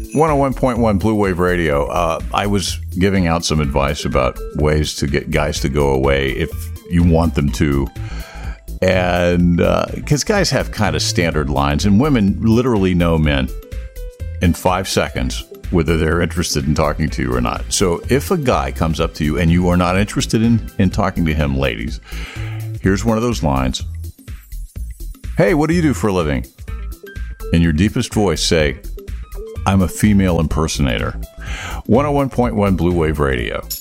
101.1 Blue Wave Radio. I was giving out some advice about ways to get guys to go away if you want them to. And because guys have kind of standard lines, and women literally know men in 5 seconds whether they're interested in talking to you or not. So if a guy comes up to you and you are not interested in talking to him, ladies, here's one of those lines. Hey, what do you do for a living? In your deepest voice, say, I'm a female impersonator. 101.1 Blue Wave Radio.